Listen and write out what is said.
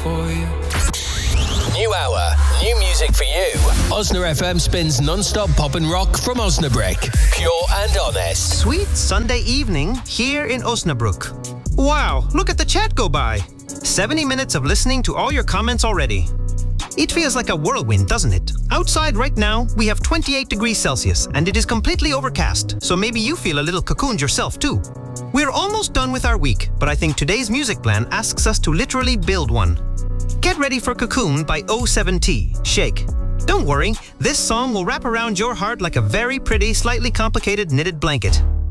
for you. New hour, new music for you. Osna FM spins non-stop pop and rock from Osnabrück. Pure and honest. Sweet Sunday evening here in Osnabrück. Wow, look at the chat go by. 70 minutes of listening to all your comments already. It feels like a whirlwind, doesn't it? Outside right now, we have 28 degrees Celsius and it is completely overcast, so maybe you feel a little cocooned yourself too. We're almost done with our week, but I think today's music plan asks us to literally build one. Get ready for Cocoon by O7T, Shake. Don't worry, this song will wrap around your heart like a very pretty, slightly complicated knitted blanket.